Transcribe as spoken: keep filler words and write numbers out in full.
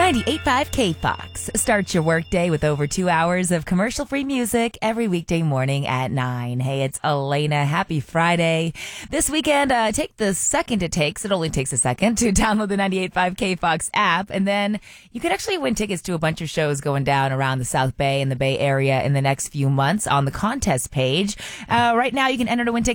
ninety-eight point five K Fox. Start your workday with over two hours of commercial-free music every weekday morning at nine. Hey, it's Elena. Happy Friday. This weekend, uh, take the second it takes. It only takes a second to download the ninety-eight point five K Fox app. And then you could actually win tickets to a bunch of shows going down around the South Bay and the Bay Area in the next few months on the contest page. Uh, right now, you can enter to win tickets